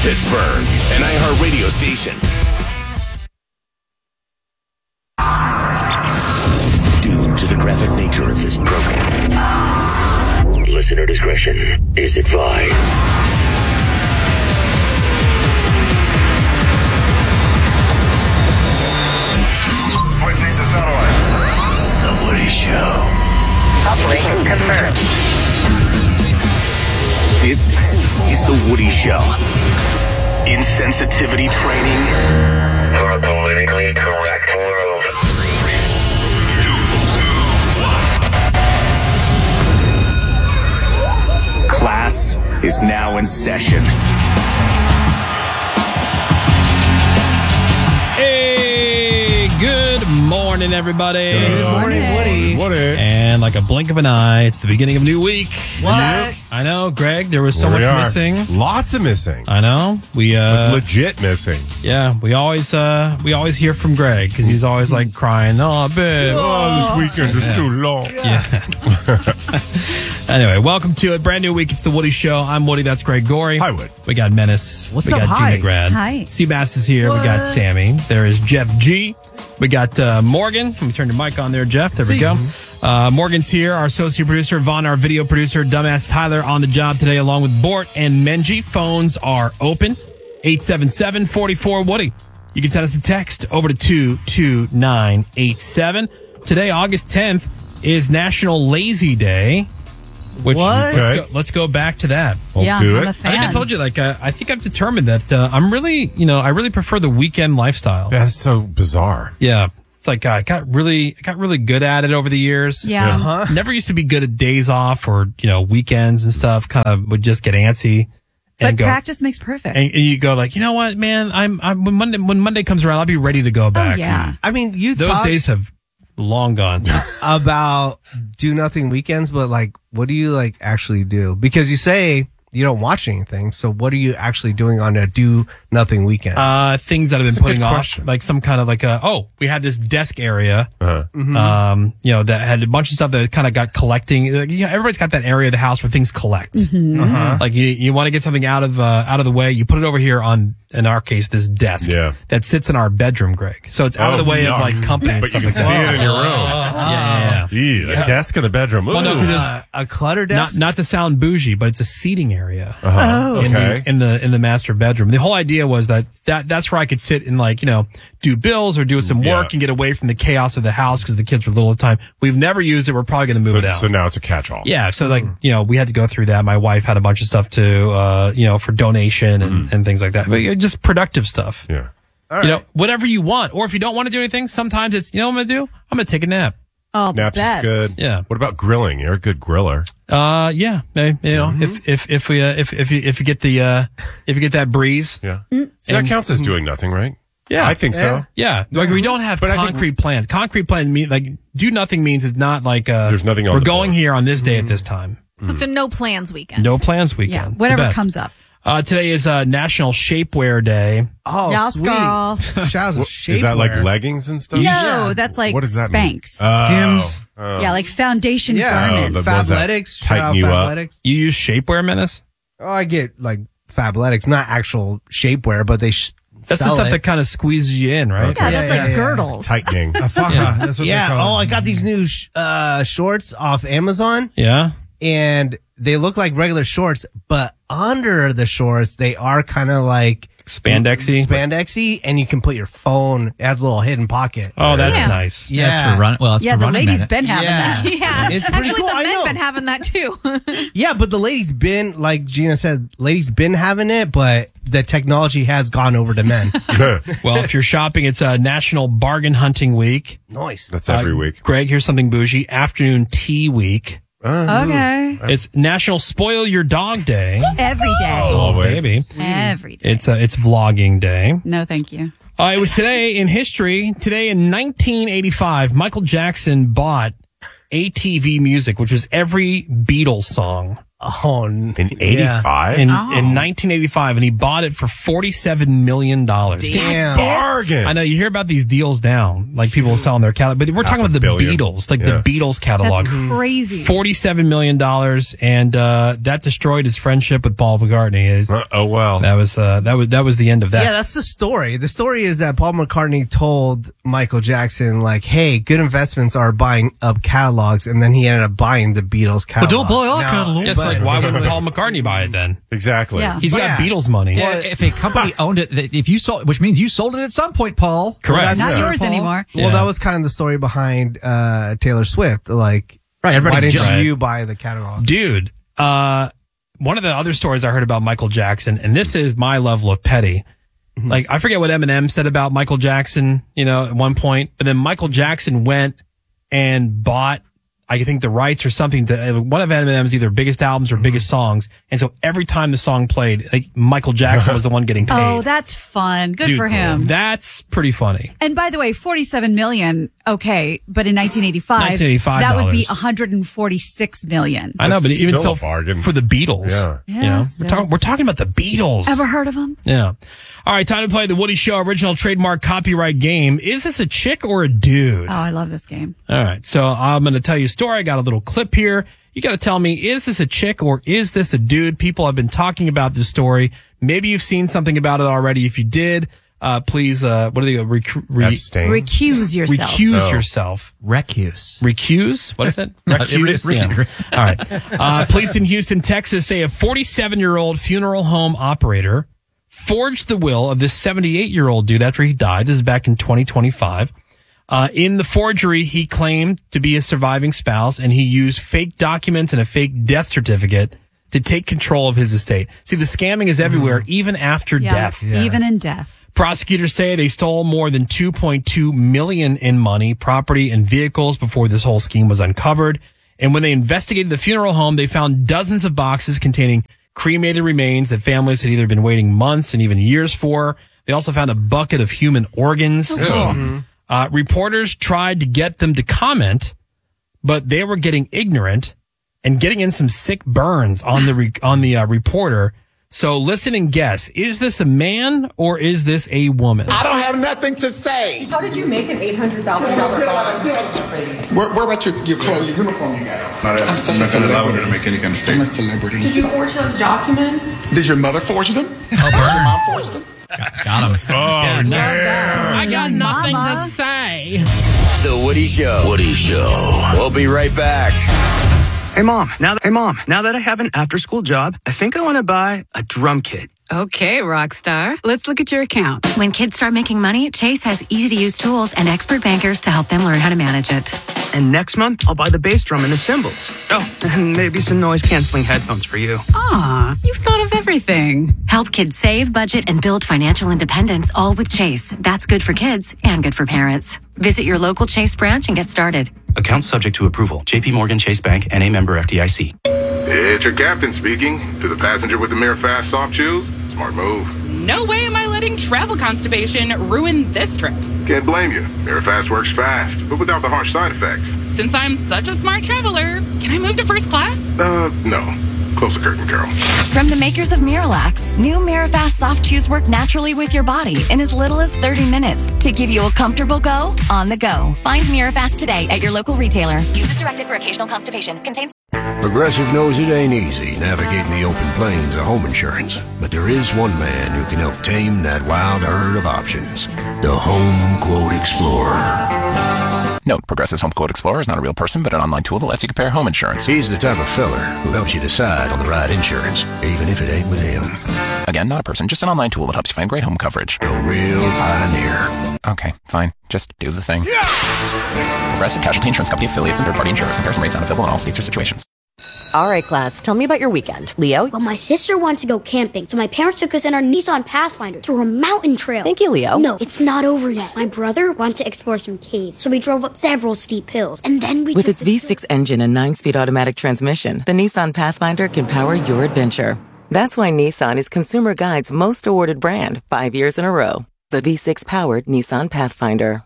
Pittsburgh, an iHeartRadio station. Due to the graphic nature of this program, listener discretion is advised. Switching to satellite. The Woody Show. Operation confirmed. This is The Woody Show. Insensitivity training For a politically correct world. class is now in session. Hey, good morning, everybody. Good morning, Woody. What is? And like a blink of an eye, it's the beginning of a new week. What? I know, Greg, there was so much missing. Lots of missing. I know. We Legit missing. yeah, we always hear from Greg because he's always like crying, "Oh, babe." Oh, this weekend is too long. Yeah. Anyway, welcome to a brand new week. It's the Woody Show. I'm Woody. That's Greg Gorey. Hi, Wood. We got Menace. What's we up? got Hi. Gina Grad. Hi. Seabass is here. We got Sammy. There is Jeff G. We got Morgan. Let me turn your mic on there, Jeff. There we go. Morgan's here. Our associate producer, Vaughn, our video producer, dumbass Tyler on the job today, along with Bort and Menji. Phones are open. 877-44-WOODY. You can send us a text over to 22987. Today, August 10th, is National Lazy Day. Which What? Let's go back to that. I'll do I'm it. a I fan. think I told you, like, I think I've determined that I really prefer the weekend lifestyle. That's so bizarre. Yeah. It's like I got really good at it over the years. Yeah. Uh-huh. Never used to be good at days off or, weekends and stuff. Kind of would just get antsy But and go. practice makes perfect. And you go like, you know what, man, I'm when Monday comes around, I'll be ready to go back. yeah. I mean, you Those talk days have long gone. about do nothing weekends, but like, what do you like actually do? Because you say you don't watch anything. So what are you actually doing on a do nothing weekend? Things that I've been That's a putting good off, question. like some kind of like we had this desk area, Uh-huh. that had a bunch of stuff that kind of got collecting. Like, everybody's got that area of the house where things collect. Like you want to get something out of the way, you put it over here on, in our case, this desk that sits in our bedroom, Greg. So it's out of the way of like company and But you stuff can like see that. it in your room. Yeah. Yeah. A desk in the bedroom. Ooh. Well, no, 'cause A clutter desk? not to sound bougie, but it's a seating area. Okay. In the master bedroom. The whole idea was that's where I could sit and do bills or do some work Yeah. and get away from the chaos of the house because the kids were little at the time. We've never used it. We're probably going to move it out. So now it's a catch-all. Yeah. So we had to go through that. My wife had a bunch of stuff to, for donation and things like that. But just productive stuff. Yeah. Whatever you want. Or if you don't want to do anything, sometimes it's, what I'm going to do? I'm going to take a nap. Oh, the Naps best. is good. Yeah. What about grilling? You're a good griller. Yeah. If you get that breeze. Yeah. So that counts as doing nothing, right? Yeah. I think so. Yeah, like we don't have But I think- concrete plans. Concrete plans mean do nothing means it's not like There's nothing on we're the going board. here on this day at this time. It's a no plans weekend. No plans weekend. Yeah. The Whatever best. comes up. Today is National Shapewear Day. Oh, Yes, sweet. girl. Shout out to Is that like shapewear. leggings and stuff? No, that's like What does that Spanx. mean? Skims. Yeah, like foundation Yeah. garments. the ones that Fabletics. Shout out tighten you up. Fabletics. You use shapewear, Menace? Oh, I get like Fabletics, not actual shapewear, but they That's the sell stuff it. that kind of squeezes you in, right? Yeah, that's Yeah, like yeah. girdles. Tightening. Uh-huh. That's what Yeah. Oh, I got these new shorts off Amazon. Yeah. And they look like regular shorts, but under the shorts, they are kind of like Spandexy. and you can put your phone. It has a little hidden pocket. Oh, that's Yeah. nice. Yeah. That's for run. Well, it's Yeah, for the running. ladies man. been having Yeah. that. Yeah, It's pretty actually, cool, the I men know. been having that too. Yeah, but the ladies been, like Gina said, ladies been having it, but the technology has gone over to men. Well, if you're shopping, it's National Bargain Hunting Week. Nice. That's every week. Greg, here's something bougie. Afternoon Tea Week. Okay. It's National Spoil Your Dog Day. Every day. Oh, Always. baby. Every day. It's vlogging day. No, thank you. It was today in history. Today in 1985, Michael Jackson bought ATV Music, which was every Beatles song. Oh, In 85? in 1985, and he bought it for $47 million. Damn. Bargain. I know you hear about these deals now, like people selling their catalog, but we're talking about the billion. Beatles, like Yeah. the Beatles catalog. That's crazy. $47 million, and that destroyed his friendship with Paul McCartney. Oh, well. That was the end of that. Yeah, that's the story. The story is that Paul McCartney told Michael Jackson, like, hey, good investments are buying up catalogs, and then he ended up buying the Beatles catalog. don't buy our catalog. It's like, why wouldn't Paul McCartney buy it then? Exactly. Yeah. He's got Yeah. Beatles money. Well, if a company owned it, if you sold, which means you sold it at some point, Paul. Correct. Not Yeah. yours Paul. anymore. Well, Yeah. that was kind of the story behind Taylor Swift. Like, Right, everybody why didn't just- you buy the catalog? Dude, one of the other stories I heard about Michael Jackson, and this is my level of petty. Like, I forget what Eminem said about Michael Jackson, at one point, but then Michael Jackson went and bought, I think, the rights or something to one of Eminem's either biggest albums or biggest songs. And so every time the song played, like, Michael Jackson was the one getting paid. Oh, that's fun. Good Dude, for him. That's pretty funny. And by the way, $47 million, okay, but in 1985, that would be $146 million. I know, but That's even still so, a bargain. for the Beatles, Yeah. Yeah, still. we're talking about the Beatles. Ever heard of him? Yeah. All right, time to play the Woody Show original trademark copyright game. Is this a chick or a dude? Oh, I love this game. All right, so I'm going to tell you a story. I got a little clip here. You got to tell me, is this a chick or is this a dude? People have been talking about this story. Maybe you've seen something about it already. If you did, please, what are they? Abstain. Recuse yourself. Recuse yourself. Recuse. Recuse? What is it? Recuse? Yeah. All right. Police in Houston, Texas say a 47-year-old funeral home operator forged the will of this 78-year-old dude after he died. This is back in 2025. In the forgery, he claimed to be a surviving spouse, and he used fake documents and a fake death certificate to take control of his estate. See, the scamming is everywhere, even after death. Even in death. Prosecutors say they stole more than $2.2 million in money, property, and vehicles before this whole scheme was uncovered. And when they investigated the funeral home, they found dozens of boxes containing cremated remains that families had either been waiting months and even years for. They also found a bucket of human organs. Reporters tried to get them to comment, but they were getting ignorant and getting in some sick burns on the reporter. So listen and guess. Is this a man or is this a woman? I don't have nothing to say. How did you make an $800,000 bond? Where about your clothes, your uniform you got? I'm not going to allow her to make any kind of I'm a statement. celebrity. Did you forge those documents? Did your mother forge them? Did your mom forge them? Got him. Oh, damn. I got nothing Mama. to say. The Woody Show. Woody Show. We'll be right back. Hey mom, now that I have an after-school job, I think I want to buy a drum kit. Okay, Rockstar. Let's look at your account. When kids start making money, Chase has easy-to-use tools and expert bankers to help them learn how to manage it. And next month, I'll buy the bass drum and the cymbals. Oh, and maybe some noise-canceling headphones for you. Aw, you've thought of everything. Help kids save, budget, and build financial independence, all with Chase. That's good for kids and good for parents. Visit your local Chase branch and get started. Account subject to approval. JP Morgan Chase Bank, N.A. member FDIC. It's your captain speaking. To the passenger with the Mirror Fast soft shoes, smart move. No way am I letting travel constipation ruin this trip. Can't blame you. Mirror Fast works fast, but without the harsh side effects. Since I'm such a smart traveler, can I move to first class? No. Close the curtain, Carol. From the makers of Miralax, new Mirafast soft chews work naturally with your body in as little as 30 minutes to give you a comfortable go on the go. Find Mirafast today at your local retailer. Use as directed for occasional constipation. Contains Progressive knows it ain't easy navigating the open plains of home insurance, but there is one man who can help tame that wild herd of options. The Home Quote Explorer. Note, Progressive's Home Quote Explorer is not a real person, but an online tool that lets you compare home insurance. He's the type of feller who helps you decide on the right insurance, even if it ain't with him. Again, not a person, just an online tool that helps you find great home coverage. A real pioneer. Okay, fine. Just do the thing. Progressive Casualty Insurance Company affiliates and third-party insurers. Comparison rates not available in all states or situations. All right, class. Tell me about your weekend. Leo? Well, my sister wants to go camping, so my parents took us in our Nissan Pathfinder through a mountain trail. Thank you, Leo. No, it's not over yet. My brother wanted to explore some caves, so we drove up several steep hills, and then we With its V6 engine and 9-speed automatic transmission, the Nissan Pathfinder can power your adventure. That's why Nissan is Consumer Guide's most awarded brand 5 years in a row. The V6-powered Nissan Pathfinder.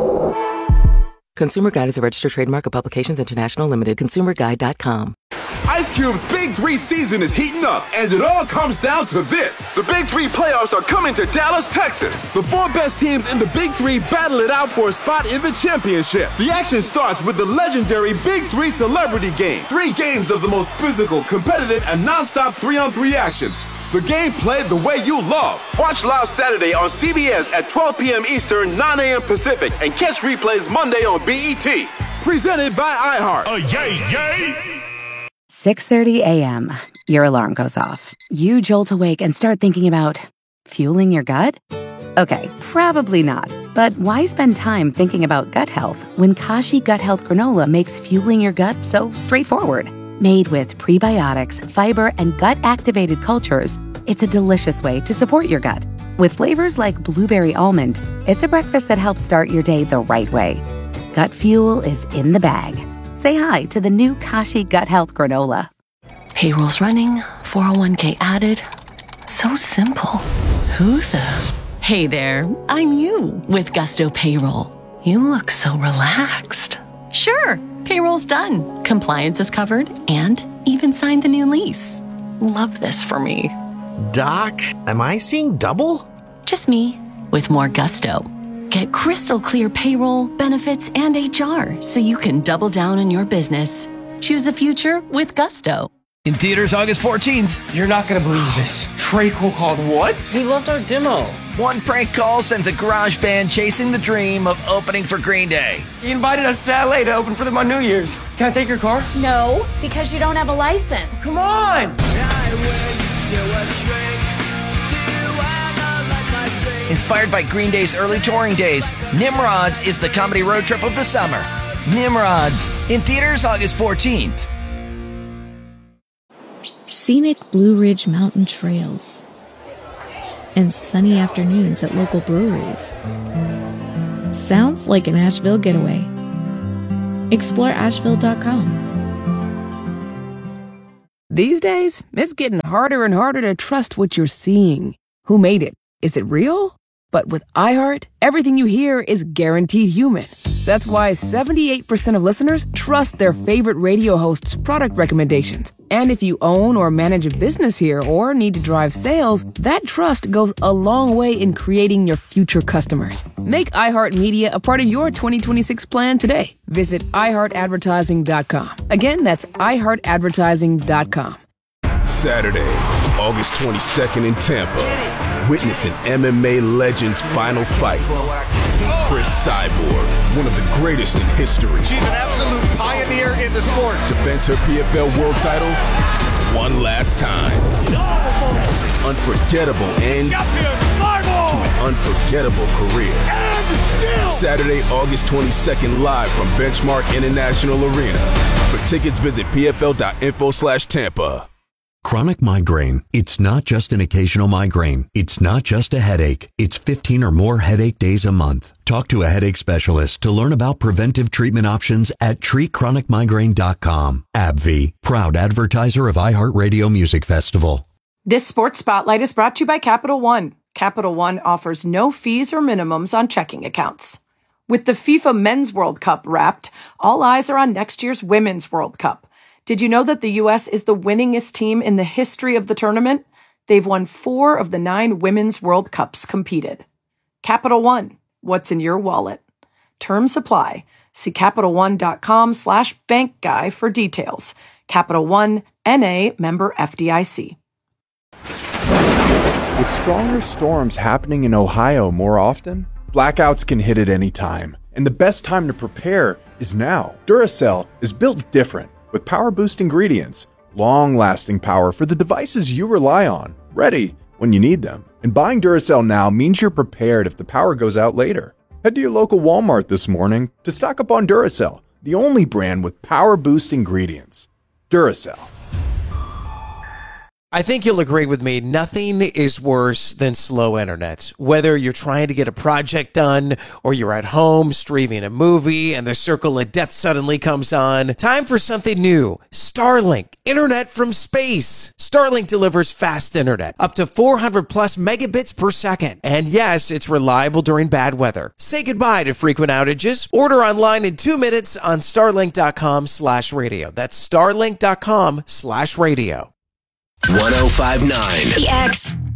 Consumer Guide is a registered trademark of Publications International Limited. ConsumerGuide.com. I Ice Cube's Big 3 season is heating up, and it all comes down to this. The Big 3 playoffs are coming to Dallas, Texas. The 4 best teams in the Big 3 battle it out for a spot in the championship. The action starts with the legendary Big 3 Celebrity Game. 3 games of the most physical, competitive, and non-stop 3-on-3 action. The game played the way you love. Watch live Saturday on CBS at 12 p.m. Eastern, 9 a.m. Pacific, and catch replays Monday on BET. Presented by iHeart. Yay! 6:30 a.m. Your alarm goes off. You jolt awake and start thinking about fueling your gut? Okay, probably not. But why spend time thinking about gut health when Kashi Gut Health Granola makes fueling your gut so straightforward? Made with prebiotics, fiber, and gut-activated cultures, it's a delicious way to support your gut. With flavors like blueberry almond, it's a breakfast that helps start your day the right way. Gut fuel is in the bag. Say hi to the new Kashi Gut Health Granola. Payroll's running, 401k added. So simple. Who the? Hey there, I'm you with Gusto Payroll. You look so relaxed. Sure, payroll's done. Compliance is covered and even signed the new lease. Love this for me. Doc, am I seeing double? Just me with more gusto. Get crystal clear payroll, benefits, and HR so you can double down on your business. Choose a future with Gusto. In theaters August 14th. You're not going to believe this. Trey Cole called what? He loved our demo. One prank call sends a garage band chasing the dream of opening for Green Day. He invited us to LA to open for them on New Year's. Can I take your car? No, because you don't have a license. Come on! Inspired by Green Day's early touring days, Nimrods is the comedy road trip of the summer. Nimrods, in theaters August 14th. Scenic Blue Ridge Mountain trails and sunny afternoons at local breweries. Sounds like an Asheville getaway. Explore Asheville.com. These days, it's getting harder and harder to trust what you're seeing. Who made it? Is it real? But with iHeart, everything you hear is guaranteed human. That's why 78% of listeners trust their favorite radio host's product recommendations. And if you own or manage a business here or need to drive sales, that trust goes a long way in creating your future customers. Make iHeartMedia a part of your 2026 plan today. Visit iHeartAdvertising.com. Again, that's iHeartAdvertising.com. Saturday, August 22nd in Tampa. Witness an MMA legend's final fight. Chris Cyborg, one of the greatest in history. She's an absolute pioneer in the sport. Defends her PFL world title one last time. Unforgettable end to an unforgettable career. Saturday, August 22nd, live from Benchmark International Arena. For tickets, visit pfl.info/Tampa. Chronic migraine. It's not just an occasional migraine. It's not just a headache. It's 15 or more headache days a month. Talk to a headache specialist to learn about preventive treatment options at treatchronicmigraine.com. AbbVie, proud advertiser of iHeartRadio Music Festival. This Sports Spotlight is brought to you by Capital One. Capital One offers no fees or minimums on checking accounts. With the FIFA Men's World Cup wrapped, all eyes are on next year's Women's World Cup. Did you know that the U.S. is the winningest team in the history of the tournament? They've won 4 of the 9 Women's World Cups competed. Capital One, what's in your wallet? Terms apply. See CapitalOne.com/bankguy for details. Capital One, N.A., member FDIC. With stronger storms happening in Ohio more often, blackouts can hit at any time. And the best time to prepare is now. Duracell is built different. With power boost ingredients, long-lasting power for the devices you rely on, ready when you need them. And buying Duracell now means you're prepared if the power goes out later. Head to your local Walmart this morning to stock up on Duracell, the only brand with power boost ingredients. Duracell. I think you'll agree with me. Nothing is worse than slow internet. Whether you're trying to get a project done or you're at home streaming a movie and the circle of death suddenly comes on. Time for something new. Starlink. Internet from space. Starlink delivers fast internet. Up to 400 plus megabits per second. And yes, it's reliable during bad weather. Say goodbye to frequent outages. Order online in 2 minutes on starlink.com/radio. That's starlink.com/radio. 1059 The X.